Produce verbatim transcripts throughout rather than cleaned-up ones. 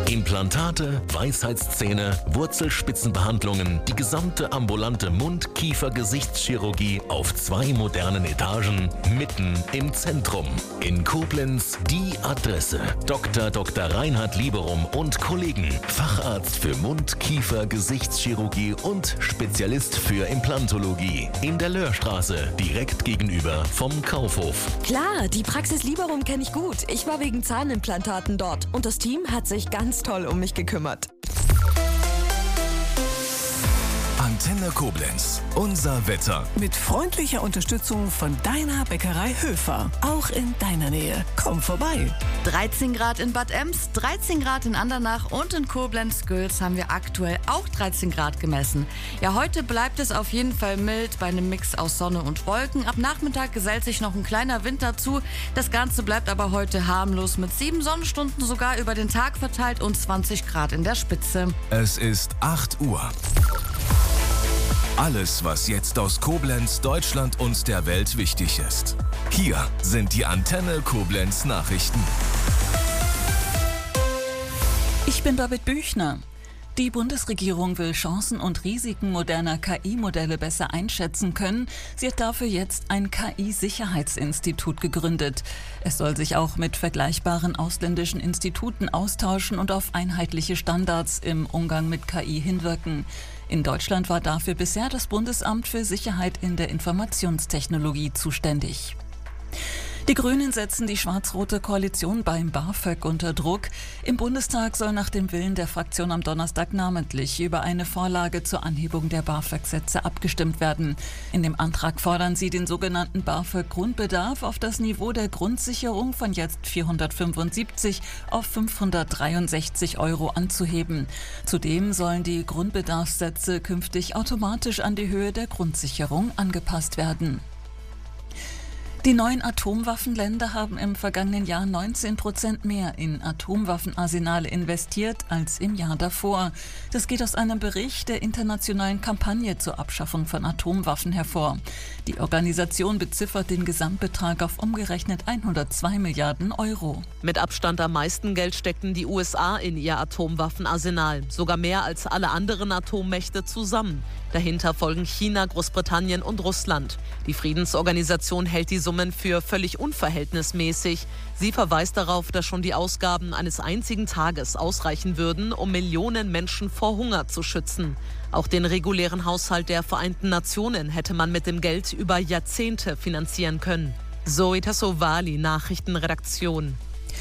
Implantate, Weisheitszähne, Wurzelspitzenbehandlungen, die gesamte ambulante Mund-, Kiefer-, Gesichtschirurgie auf zwei modernen Etagen, mitten im Zentrum. In Koblenz die Adresse. Doktor Doktor Reinhard Lieberum und Kollegen. Facharzt für Mund-, Kiefer-, Gesichtschirurgie und Spezialist für Implantologie. In der Löhrstraße, direkt gegenüber vom Kaufhof. Klar, die Praxis Lieberum kenne ich gut. Ich war wegen Zahnimplantaten dort und das Team hat sich ganz toll um mich gekümmert. Antenne Koblenz. Unser Wetter. Mit freundlicher Unterstützung von deiner Bäckerei Höfer. Auch in deiner Nähe. Komm vorbei. dreizehn Grad in Bad Ems, dreizehn Grad in Andernach und in Koblenz-Gülz haben wir aktuell auch dreizehn Grad gemessen. Ja, heute bleibt es auf jeden Fall mild bei einem Mix aus Sonne und Wolken. Ab Nachmittag gesellt sich noch ein kleiner Wind dazu. Das Ganze bleibt aber heute harmlos mit sieben Sonnenstunden sogar über den Tag verteilt und zwanzig Grad in der Spitze. Es ist acht Uhr. Alles, was jetzt aus Koblenz, Deutschland und der Welt wichtig ist. Hier sind die Antenne Koblenz Nachrichten. Ich bin David Büchner. Die Bundesregierung will Chancen und Risiken moderner K I-Modelle besser einschätzen können. Sie hat dafür jetzt ein K I-Sicherheitsinstitut gegründet. Es soll sich auch mit vergleichbaren ausländischen Instituten austauschen und auf einheitliche Standards im Umgang mit K I hinwirken. In Deutschland war dafür bisher das Bundesamt für Sicherheit in der Informationstechnologie zuständig. Die Grünen setzen die schwarz-rote Koalition beim BAföG unter Druck. Im Bundestag soll nach dem Willen der Fraktion am Donnerstag namentlich über eine Vorlage zur Anhebung der BAföG-Sätze abgestimmt werden. In dem Antrag fordern sie, den sogenannten BAföG-Grundbedarf auf das Niveau der Grundsicherung von jetzt vierhundertfünfundsiebzig auf fünfhundertdreiundsechzig Euro anzuheben. Zudem sollen die Grundbedarfssätze künftig automatisch an die Höhe der Grundsicherung angepasst werden. Die neuen Atomwaffenländer haben im vergangenen Jahr neunzehn Prozent mehr in Atomwaffenarsenale investiert als im Jahr davor. Das geht aus einem Bericht der internationalen Kampagne zur Abschaffung von Atomwaffen hervor. Die Organisation beziffert den Gesamtbetrag auf umgerechnet hundertzwei Milliarden Euro. Mit Abstand am meisten Geld steckten die U S A in ihr Atomwaffenarsenal, sogar mehr als alle anderen Atommächte zusammen. Dahinter folgen China, Großbritannien und Russland. Die Friedensorganisation hält die Summen für völlig unverhältnismäßig. Sie verweist darauf, dass schon die Ausgaben eines einzigen Tages ausreichen würden, um Millionen Menschen vor Hunger zu schützen. Auch den regulären Haushalt der Vereinten Nationen hätte man mit dem Geld über Jahrzehnte finanzieren können. Zoe Tassovali, Nachrichtenredaktion.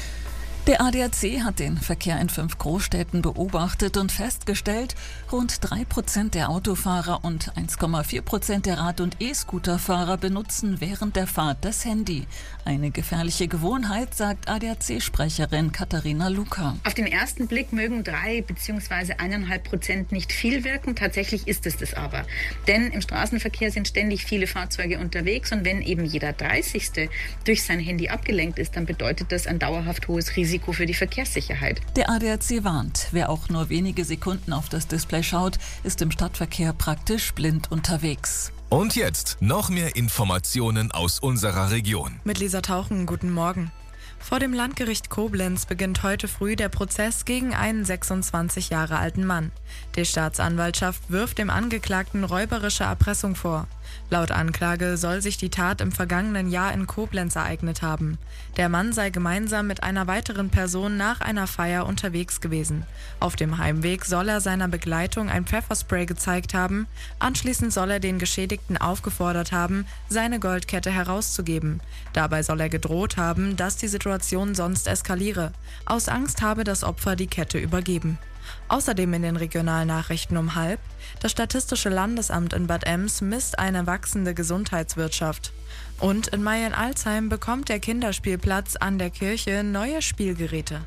Der A D A C hat den Verkehr in fünf Großstädten beobachtet und festgestellt, rund drei Prozent der Autofahrer und eins Komma vier Prozent der Rad- und E-Scooterfahrer benutzen während der Fahrt das Handy. Eine gefährliche Gewohnheit, sagt A D A C-Sprecherin Katharina Luca. Auf den ersten Blick mögen drei bzw. eineinhalb Prozent nicht viel wirken. Tatsächlich ist es das aber. Denn im Straßenverkehr sind ständig viele Fahrzeuge unterwegs und wenn eben jeder dreißigste durch sein Handy abgelenkt ist, dann bedeutet das ein dauerhaft hohes Risiko für die Verkehrssicherheit. Der A D A C warnt, wer auch nur wenige Sekunden auf das Display schaut, ist im Stadtverkehr praktisch blind unterwegs. Und jetzt noch mehr Informationen aus unserer Region. Mit Lisa Tauchen, guten Morgen. Vor dem Landgericht Koblenz beginnt heute früh der Prozess gegen einen sechsundzwanzig Jahre alten Mann. Die Staatsanwaltschaft wirft dem Angeklagten räuberische Erpressung vor. Laut Anklage soll sich die Tat im vergangenen Jahr in Koblenz ereignet haben. Der Mann sei gemeinsam mit einer weiteren Person nach einer Feier unterwegs gewesen. Auf dem Heimweg soll er seiner Begleitung ein Pfefferspray gezeigt haben. Anschließend soll er den Geschädigten aufgefordert haben, seine Goldkette herauszugeben. Dabei soll er gedroht haben, dass die Situation sonst eskaliere. Aus Angst habe das Opfer die Kette übergeben. Außerdem in den Regionalnachrichten um halb: Das Statistische Landesamt in Bad Ems misst eine wachsende Gesundheitswirtschaft. Und in Mayen-Alzheim bekommt der Kinderspielplatz an der Kirche neue Spielgeräte.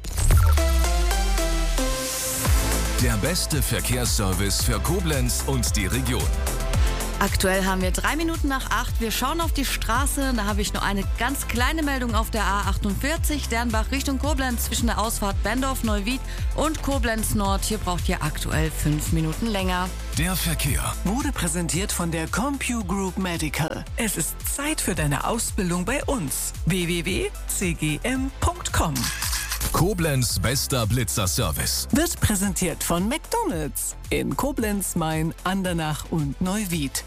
Der beste Verkehrsservice für Koblenz und die Region. Aktuell haben wir drei Minuten nach acht. Wir schauen auf die Straße. Da habe ich nur eine ganz kleine Meldung auf der A achtundvierzig, Dernbach Richtung Koblenz zwischen der Ausfahrt Bendorf-Neuwied und Koblenz Nord. Hier braucht ihr aktuell fünf Minuten länger. Der Verkehr wurde präsentiert von der CompuGroup Medical. Es ist Zeit für deine Ausbildung bei uns. w w w punkt c g m punkt com Koblenz bester Blitzerservice. Wird präsentiert von McDonald's in Koblenz, Main, Andernach und Neuwied.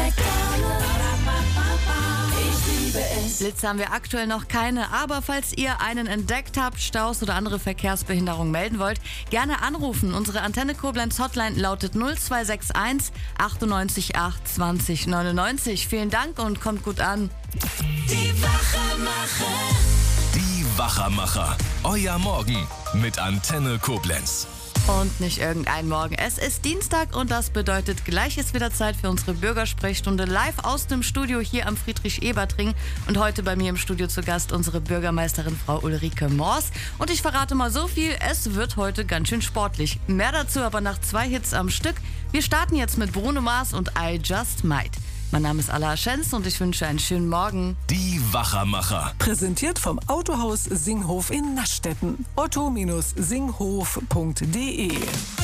Blitze haben wir aktuell noch keine, aber falls ihr einen entdeckt habt, Staus oder andere Verkehrsbehinderung melden wollt, gerne anrufen. Unsere Antenne Koblenz Hotline lautet null zwei sechs eins achtundneunzig acht zwanzig neunundneunzig. Vielen Dank und kommt gut an. Die Wachermacher. Die Wachermacher. Euer Morgen mit Antenne Koblenz. Und nicht irgendein Morgen. Es ist Dienstag und das bedeutet, gleich ist wieder Zeit für unsere Bürgersprechstunde live aus dem Studio hier am Friedrich-Ebert-Ring. Und heute bei mir im Studio zu Gast unsere Bürgermeisterin Frau Ulrike Mors. Und ich verrate mal so viel, es wird heute ganz schön sportlich. Mehr dazu aber nach zwei Hits am Stück. Wir starten jetzt mit Bruno Mars und I Just Might. Mein Name ist Ala Schenz und ich wünsche einen schönen Morgen. Die Wachermacher. Präsentiert vom Autohaus Singhof in Naschstetten. otto Bindestrich singhof punkt de